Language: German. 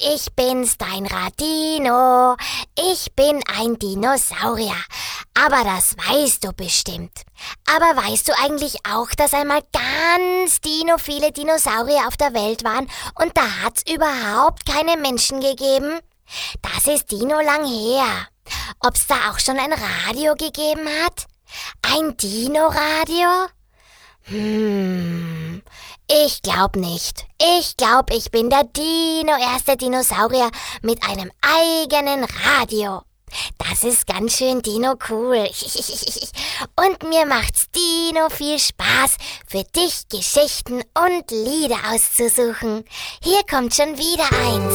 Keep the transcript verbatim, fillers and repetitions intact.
ich bin's, dein Radino. Ich bin ein Dinosaurier. Aber das weißt du bestimmt. Aber weißt du eigentlich auch, dass einmal ganz dino viele Dinosaurier auf der Welt waren und da hat's überhaupt keine Menschen gegeben? Das ist dino lang her. Ob's da auch schon ein Radio gegeben hat? Ein Dino-Radio? Hm, ich glaub nicht. Ich glaub, ich bin der Dino, erste Dinosaurier mit einem eigenen Radio. Das ist ganz schön Dino cool. Und mir macht's Dino viel Spaß, für dich Geschichten und Lieder auszusuchen. Hier kommt schon wieder eins.